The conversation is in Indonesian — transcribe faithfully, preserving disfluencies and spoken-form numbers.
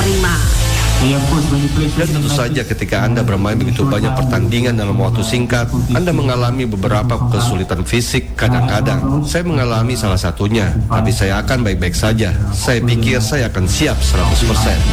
terima. Dan tentu saja ketika Anda bermain begitu banyak pertandingan dalam waktu singkat, Anda mengalami beberapa kesulitan fisik kadang-kadang. Saya mengalami salah satunya, tapi saya akan baik-baik saja. Saya pikir saya akan siap seratus persen.